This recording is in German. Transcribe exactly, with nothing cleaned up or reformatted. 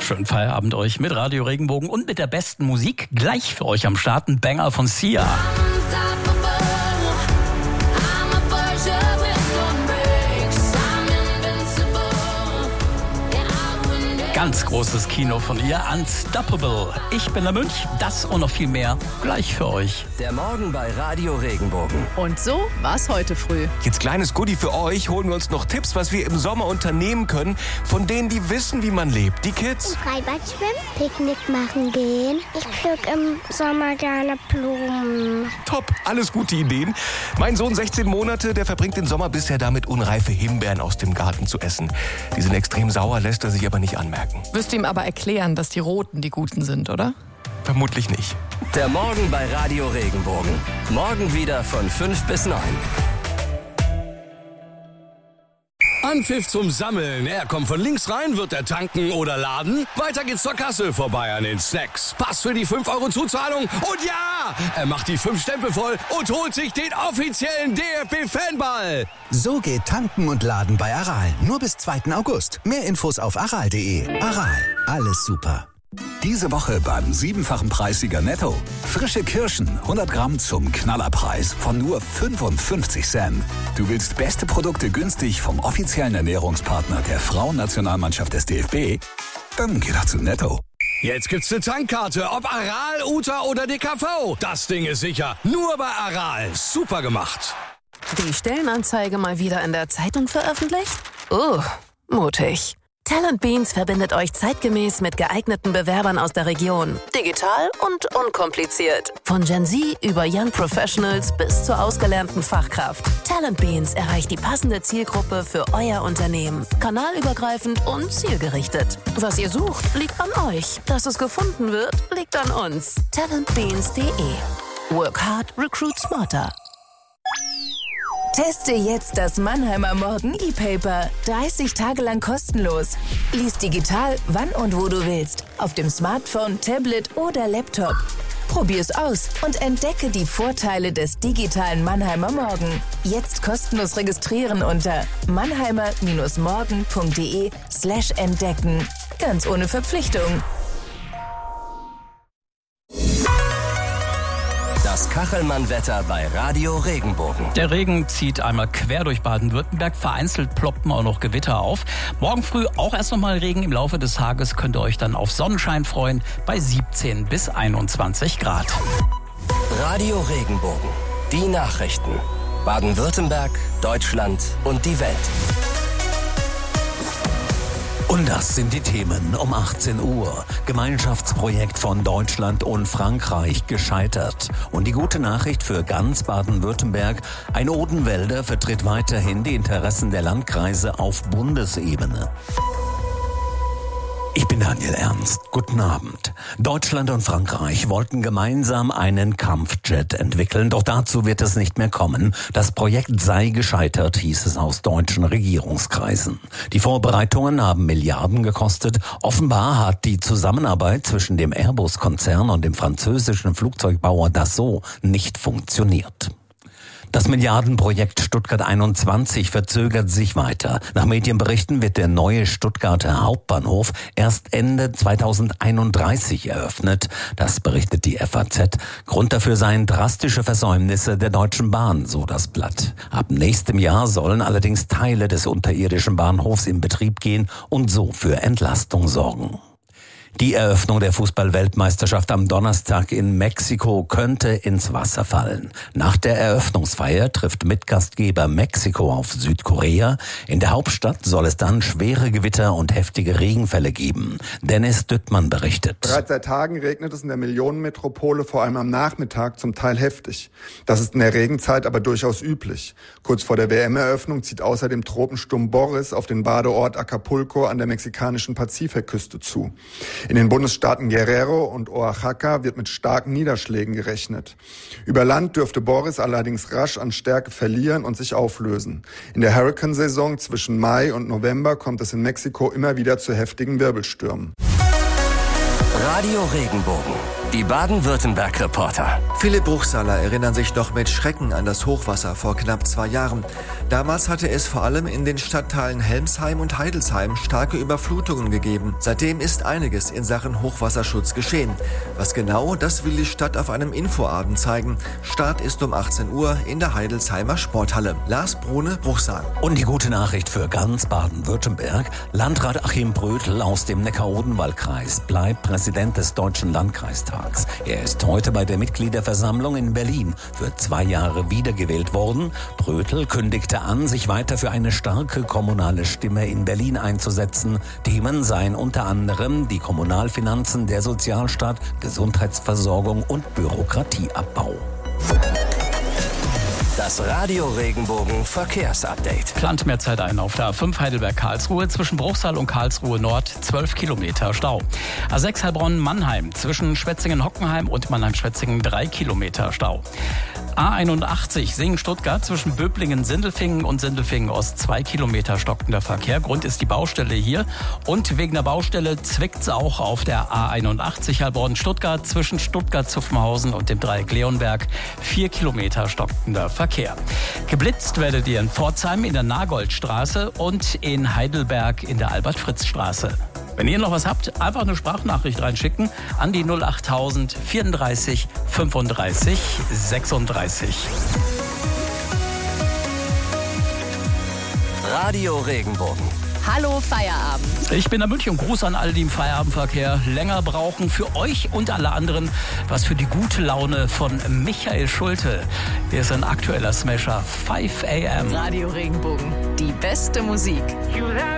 Schönen Feierabend euch mit Radio Regenbogen und mit der besten Musik. Gleich für euch am Start ein Banger von Sia. Ganz großes Kino von ihr, Unstoppable. Ich bin der Münch, das und noch viel mehr gleich für euch. Der Morgen bei Radio Regenbogen. Und so war's heute früh. Jetzt kleines Goodie für euch, holen wir uns noch Tipps, was wir im Sommer unternehmen können, von denen, die wissen, wie man lebt. Die Kids. Im Freibad schwimmen, Picknick machen gehen. Ich pflück im Sommer gerne Blumen. Top, alles gute Ideen. Mein Sohn, sechzehn Monate, der verbringt den Sommer bisher damit, unreife Himbeeren aus dem Garten zu essen. Die sind extrem sauer, lässt er sich aber nicht anmerken. Wirst du ihm aber erklären, dass die Roten die Guten sind, oder? Vermutlich nicht. Der Morgen bei Radio Regenbogen. Morgen wieder von fünf bis neun. Anpfiff zum Sammeln. Er kommt von links rein, wird er tanken oder laden. Weiter geht's zur Kasse, vorbei an den Snacks. Pass für die fünf Euro Zuzahlung. Und ja, er macht die fünf Stempel voll und holt sich den offiziellen D F B-Fanball. So geht Tanken und Laden bei Aral. Nur bis zweiten August. Mehr Infos auf aral punkt de. Aral, alles super. Diese Woche beim siebenfachen Preissieger Netto. Frische Kirschen, hundert Gramm zum Knallerpreis von nur fünfundfünfzig Cent. Du willst beste Produkte günstig vom offiziellen Ernährungspartner der Frauennationalmannschaft des D F B? Dann geh doch zu Netto. Jetzt gibt's eine Tankkarte, ob Aral, Uta oder D K V. Das Ding ist sicher. Nur bei Aral. Super gemacht. Die Stellenanzeige mal wieder in der Zeitung veröffentlicht? Oh, mutig. Talent Beans verbindet euch zeitgemäß mit geeigneten Bewerbern aus der Region. Digital und unkompliziert. Von Gen Z über Young Professionals bis zur ausgelernten Fachkraft. Talent Beans erreicht die passende Zielgruppe für euer Unternehmen. Kanalübergreifend und zielgerichtet. Was ihr sucht, liegt an euch. Dass es gefunden wird, liegt an uns. talent beans punkt de. Work hard, recruit smarter. Teste jetzt das Mannheimer Morgen E-Paper. dreißig Tage lang kostenlos. Lies digital, wann und wo du willst. Auf dem Smartphone, Tablet oder Laptop. Probier's aus und entdecke die Vorteile des digitalen Mannheimer Morgen. Jetzt kostenlos registrieren unter mannheimer morgen punkt de slash entdecken. Ganz ohne Verpflichtung. Das Kachelmann-Wetter bei Radio Regenbogen. Der Regen zieht einmal quer durch Baden-Württemberg. Vereinzelt ploppen auch noch Gewitter auf. Morgen früh auch erst noch mal Regen. Im Laufe des Tages könnt ihr euch dann auf Sonnenschein freuen bei siebzehn bis einundzwanzig Grad. Radio Regenbogen. Die Nachrichten. Baden-Württemberg, Deutschland und die Welt. Und das sind die Themen um achtzehn Uhr. Gemeinschaftsprojekt von Deutschland und Frankreich gescheitert. Und die gute Nachricht für ganz Baden-Württemberg: ein Odenwälder vertritt weiterhin die Interessen der Landkreise auf Bundesebene. Ich bin Daniel Ernst. Guten Abend. Deutschland und Frankreich wollten gemeinsam einen Kampfjet entwickeln, doch dazu wird es nicht mehr kommen. Das Projekt sei gescheitert, hieß es aus deutschen Regierungskreisen. Die Vorbereitungen haben Milliarden gekostet. Offenbar hat die Zusammenarbeit zwischen dem Airbus-Konzern und dem französischen Flugzeugbauer Dassault nicht funktioniert. Das Milliardenprojekt Stuttgart einundzwanzig verzögert sich weiter. Nach Medienberichten wird der neue Stuttgarter Hauptbahnhof erst Ende zweitausendeinunddreißig eröffnet. Das berichtet die F A Z. Grund dafür seien drastische Versäumnisse der Deutschen Bahn, so das Blatt. Ab nächstem Jahr sollen allerdings Teile des unterirdischen Bahnhofs in Betrieb gehen und so für Entlastung sorgen. Die Eröffnung der Fußball-Weltmeisterschaft am Donnerstag in Mexiko könnte ins Wasser fallen. Nach der Eröffnungsfeier trifft Mitgastgeber Mexiko auf Südkorea. In der Hauptstadt soll es dann schwere Gewitter und heftige Regenfälle geben. Dennis Düttmann berichtet. Bereits seit Tagen regnet es in der Millionenmetropole, vor allem am Nachmittag, zum Teil heftig. Das ist in der Regenzeit aber durchaus üblich. Kurz vor der W M-Eröffnung zieht außerdem Tropensturm Boris auf den Badeort Acapulco an der mexikanischen Pazifikküste zu. In den Bundesstaaten Guerrero und Oaxaca wird mit starken Niederschlägen gerechnet. Über Land dürfte Boris allerdings rasch an Stärke verlieren und sich auflösen. In der Hurrikansaison zwischen Mai und November kommt es in Mexiko immer wieder zu heftigen Wirbelstürmen. Radio Regenbogen. Die Baden-Württemberg-Reporter. Viele Bruchsaler erinnern sich noch mit Schrecken an das Hochwasser vor knapp zwei Jahren. Damals hatte es vor allem in den Stadtteilen Helmsheim und Heidelsheim starke Überflutungen gegeben. Seitdem ist einiges in Sachen Hochwasserschutz geschehen. Was genau, das will die Stadt auf einem Infoabend zeigen. Start ist um achtzehn Uhr in der Heidelsheimer Sporthalle. Lars Brune, Bruchsal. Und die gute Nachricht für ganz Baden-Württemberg. Landrat Achim Brötel aus dem Neckar-Odenwald-Kreis bleibt Präsident des Deutschen Landkreistags. Er ist heute bei der Mitgliederversammlung in Berlin für zwei Jahre wiedergewählt worden. Brötel kündigte an, sich weiter für eine starke kommunale Stimme in Berlin einzusetzen. Themen seien unter anderem die Kommunalfinanzen, der Sozialstaat, Gesundheitsversorgung und Bürokratieabbau. Das Radio Regenbogen Verkehrsupdate. Plant mehr Zeit ein auf der A fünf Heidelberg-Karlsruhe zwischen Bruchsal und Karlsruhe Nord, zwölf Kilometer Stau. A sechs Heilbronn-Mannheim zwischen Schwetzingen-Hockenheim und Mannheim-Schwetzingen, drei Kilometer Stau. A einundachtzig Singen-Stuttgart zwischen Böblingen-Sindelfingen und Sindelfingen-Ost, zwei Kilometer stockender Verkehr. Grund ist die Baustelle hier. Und wegen der Baustelle zwickt's auch auf der A einundachtzig Heilbronn-Stuttgart zwischen Stuttgart-Zuffenhausen und dem Dreieck Leonberg, vier Kilometer stockender Verkehr. Geblitzt werdet ihr in Pforzheim in der Nagoldstraße und in Heidelberg in der Albert-Fritz-Straße. Wenn ihr noch was habt, einfach eine Sprachnachricht reinschicken an die null achttausend vierunddreißig fünfunddreißig sechsunddreißig. Radio Regenbogen. Hallo Feierabend. Ich bin der München und Gruß an alle, die im Feierabendverkehr länger brauchen. Für euch und alle anderen was für die gute Laune von Michael Schulte. Der ist ein aktueller Smasher. fünf a m. Radio Regenbogen. Die beste Musik.